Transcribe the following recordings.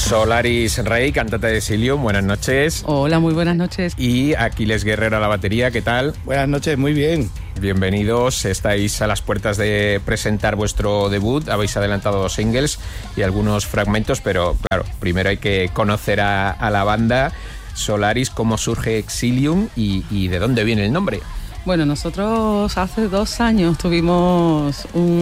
Solaris Rey, cantante de Exilium, buenas noches. Hola, muy buenas noches. Y Aquiles Guerrero a la batería, ¿qué tal? Buenas noches, muy bien. Bienvenidos, estáis a las puertas de presentar vuestro debut, habéis adelantado 2 singles y algunos fragmentos, pero claro, primero hay que conocer a la banda. Solaris, ¿cómo surge Exilium y de dónde viene el nombre? Bueno, nosotros hace 2 años tuvimos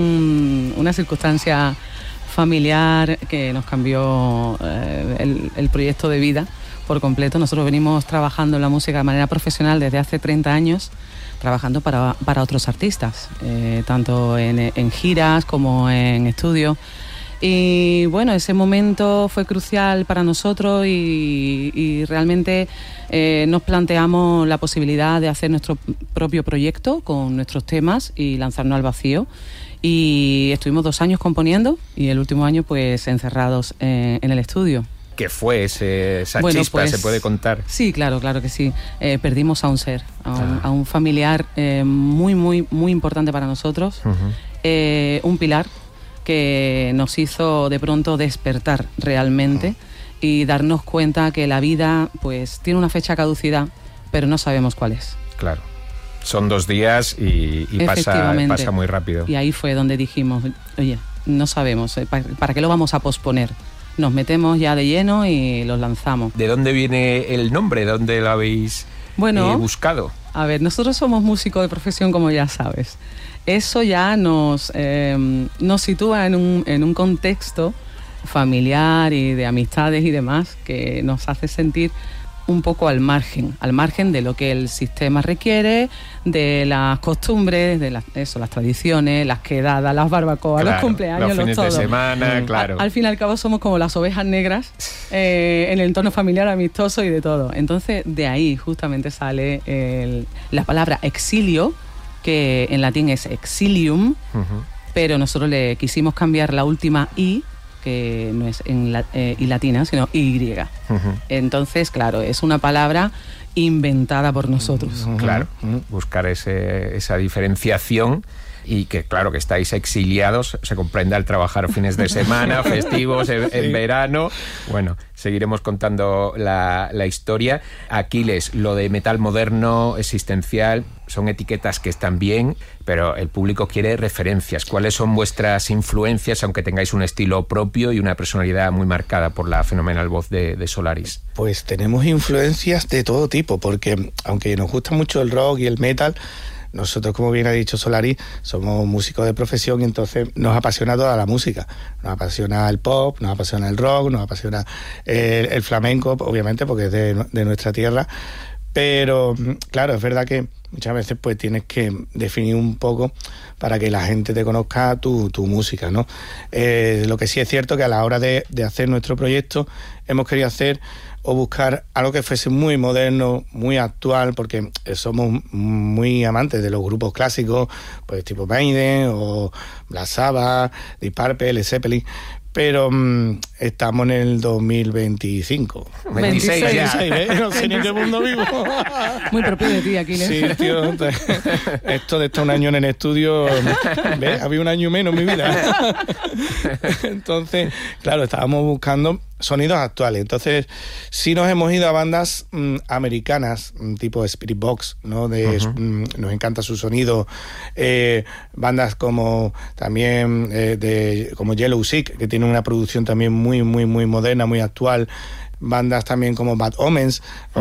una circunstancia familiar que nos cambió el proyecto de vida por completo. Nosotros venimos trabajando en la música de manera profesional desde hace 30 años, trabajando para otros artistas, tanto en giras como en estudio. Y bueno, ese momento fue crucial para nosotros y realmente nos planteamos la posibilidad de hacer nuestro propio proyecto con nuestros temas y lanzarnos al vacío. Y estuvimos 2 años componiendo y el último año pues encerrados en el estudio. ¿Qué fue esa chispa? Pues, ¿se puede contar? Sí, claro que sí. Perdimos a un ser, a un familiar muy, muy, muy importante para nosotros. Uh-huh. Un pilar que nos hizo de pronto despertar realmente y darnos cuenta que la vida pues tiene una fecha caducidad, pero no sabemos cuál es. Claro. Son 2 días y pasa muy rápido. Y ahí fue donde dijimos, oye, no sabemos, ¿para qué lo vamos a posponer? Nos metemos ya de lleno y los lanzamos. ¿De dónde viene el nombre? ¿Dónde lo habéis buscado? A ver, nosotros somos músicos de profesión, como ya sabes. Eso ya nos sitúa en un contexto familiar y de amistades y demás que nos hace sentir un poco al margen de lo que el sistema requiere, de las costumbres, de las tradiciones, las quedadas, las barbacoas, claro, los cumpleaños, los fines de semana, claro. Al fin y al cabo somos como las ovejas negras en el entorno familiar amistoso y de todo. Entonces de ahí justamente sale la palabra exilio, que en latín es exilium, uh-huh. Pero nosotros le quisimos cambiar la última I, que no es y latina, sino Y. Uh-huh. Entonces, claro, es una palabra inventada por nosotros. Uh-huh. Claro, buscar esa diferenciación y que, claro, que estáis exiliados, se comprende al trabajar fines de semana, festivos, en verano. Bueno, seguiremos contando la historia. Aquiles, lo de metal moderno, existencial, son etiquetas que están bien, pero el público quiere referencias. ¿Cuáles son vuestras influencias, aunque tengáis un estilo propio y una personalidad muy marcada por la fenomenal voz de Solaris? Pues tenemos influencias de todo tipo, porque aunque nos gusta mucho el rock y el metal, nosotros, como bien ha dicho Solaris, somos músicos de profesión y entonces nos apasiona toda la música. Nos apasiona el pop, nos apasiona el rock, nos apasiona el flamenco, obviamente, porque es de nuestra tierra. Pero, claro, es verdad que muchas veces pues tienes que definir un poco para que la gente te conozca tu música, ¿no? Lo que sí es cierto que a la hora de hacer nuestro proyecto hemos querido hacer o buscar algo que fuese muy moderno, muy actual, porque somos muy amantes de los grupos clásicos, pues tipo Maiden o Black Sabbath, Deep Purple, Led Zeppelin, pero estamos en el 2025. 26 ya. No sé ni en qué mundo vivo. Muy propio de ti, Aquiles. Sí, tío. Esto de estar 1 año en el estudio, ¿ves? Había 1 año menos en mi vida. Entonces, claro, estábamos buscando sonidos actuales. Entonces, sí nos hemos ido a bandas americanas, tipo Spirit Box, ¿no? Nos encanta su sonido. Bandas como también como Yellow Sick, que tiene una producción también muy, muy, muy moderna, muy actual. Bandas también como Bad Omens,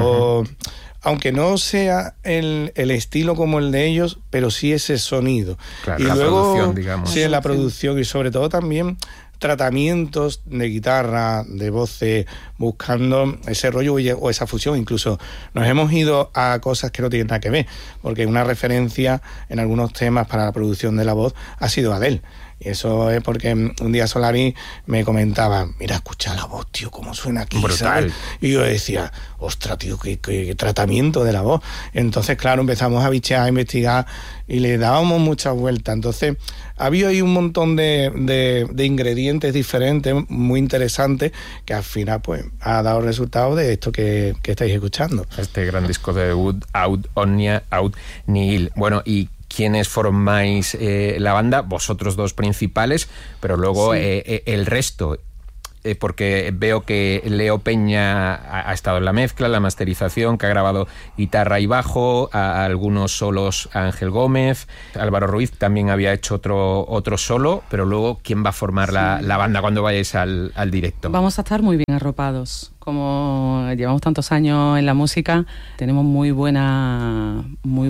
aunque no sea el estilo como el de ellos, pero sí ese sonido. Claro, y la luego, producción, digamos. Sí, la producción y sobre todo también tratamientos de guitarra, de voces, buscando ese rollo o esa fusión. Incluso nos hemos ido a cosas que no tienen nada que ver, porque una referencia en algunos temas para la producción de la voz ha sido Adele. Y eso es porque un día Solaris me comentaba, mira, escucha la voz, tío, cómo suena aquí, brutal, ¿sabes? Y yo decía, ostras, tío, qué tratamiento de la voz. Entonces, claro, empezamos a bichear, a investigar y le dábamos muchas vueltas. Entonces, había ahí un montón de ingredientes diferentes, muy interesantes, que al final, pues, ha dado resultados de esto que estáis escuchando. Este gran disco de debut, Out Omnia, Out Nihil. Bueno, y ¿quiénes formáis la banda? Vosotros 2 principales, pero luego sí, el resto. porque veo que Leo Peña ha estado en la mezcla, en la masterización, que ha grabado guitarra y bajo, a algunos solos a Ángel Gómez, Álvaro Ruiz también había hecho otro solo, pero luego, ¿quién va a formar la banda cuando vayáis al directo? Vamos a estar muy bien arropados. Como llevamos tantos años en la música, tenemos muy buenos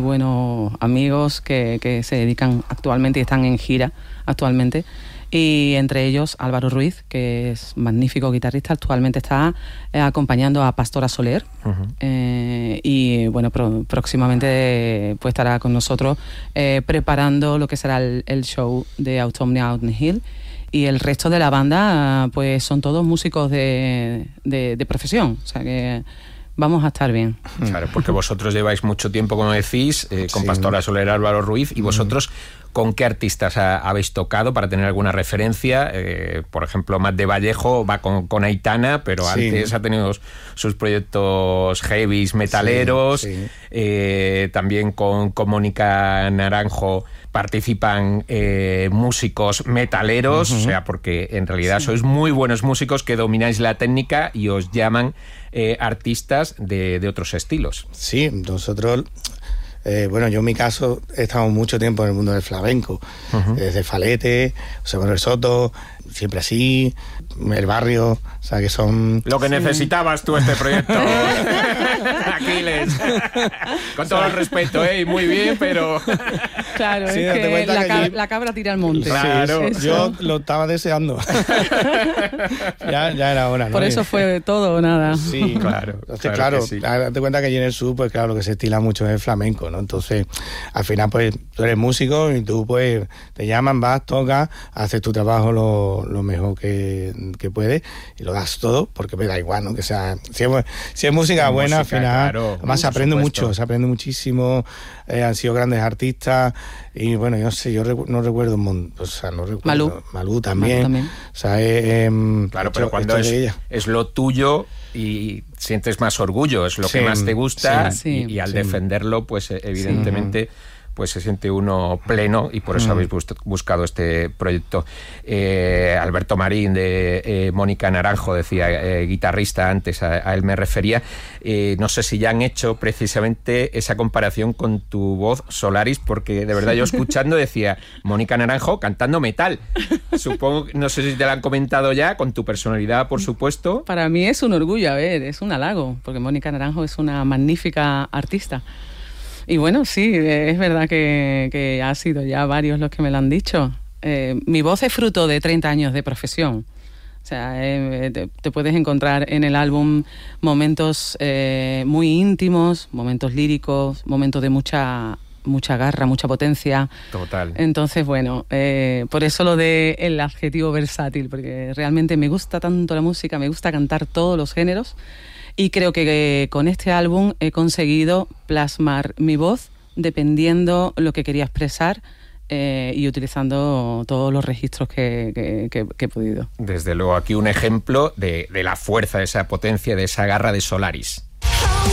amigos que se dedican actualmente y están en gira actualmente. Y entre ellos Álvaro Ruiz, que es magnífico guitarrista, actualmente está acompañando a Pastora Soler. Uh-huh. Y bueno, próximamente pues estará con nosotros preparando lo que será el show de Autumn Out in Hill. Y el resto de la banda pues son todos músicos de profesión, o sea que vamos a estar bien. Claro, porque vosotros lleváis mucho tiempo, como decís, con sí. Pastora Soler, Álvaro Ruiz, y vosotros, ¿con qué artistas habéis tocado para tener alguna referencia? Por ejemplo, Matt de Vallejo va con Aitana, pero sí. Antes ha tenido sus proyectos heavies, metaleros, sí, sí. También con Mónica Naranjo participan músicos metaleros, o sea, porque en realidad sois muy buenos músicos que domináis la técnica y os llaman artistas de otros estilos. Sí, nosotros... bueno, yo en mi caso he estado mucho tiempo en el mundo del flamenco, desde Falete, José Manuel Soto, Siempre Así, El Barrio, o sea que son... Lo que necesitabas tú este proyecto, Aquiles. Con todo el respeto, muy bien, pero... Claro, sí, es que la cabra tira al monte. Claro, sí, yo lo estaba deseando. ya era hora, ¿no? Por eso fue todo o nada. Sí, claro. Entonces, claro, sí. Date cuenta que allí en el sur, pues claro, lo que se estila mucho es el flamenco, ¿no? Entonces, al final, pues, tú eres músico y tú, pues, te llaman, vas, tocas, haces tu trabajo lo mejor que puedes y lo das todo, porque me da igual, ¿no? Que sea, si es música buena, al final, claro, además se aprende mucho, se aprende muchísimo, han sido grandes artistas y bueno, yo no sé, no recuerdo Malú también. O sea, claro, pero cuando es lo tuyo y sientes más orgullo, es lo que más te gusta, y al defenderlo, pues evidentemente... pues se siente uno pleno y por eso habéis buscado este proyecto. Alberto Marín de Mónica Naranjo, decía, guitarrista antes, a él me refería. No sé si ya han hecho precisamente esa comparación con tu voz, Solaris, porque de verdad yo escuchando decía, Mónica Naranjo cantando metal. Supongo, no sé si te lo han comentado ya, con tu personalidad, por supuesto. Para mí es un orgullo, es un halago, porque Mónica Naranjo es una magnífica artista. Y bueno, sí, es verdad que ha sido ya varios los que me lo han dicho. Mi voz es fruto de 30 años de profesión. O sea, te puedes encontrar en el álbum momentos muy íntimos, momentos líricos, momentos de mucha garra, mucha potencia. Total. Entonces, bueno, por eso lo de el adjetivo versátil, porque realmente me gusta tanto la música, me gusta cantar todos los géneros. Y creo que con este álbum he conseguido plasmar mi voz dependiendo lo que quería expresar y utilizando todos los registros que he podido. Desde luego, aquí un ejemplo de la fuerza, de esa potencia, de esa garra de Solaris.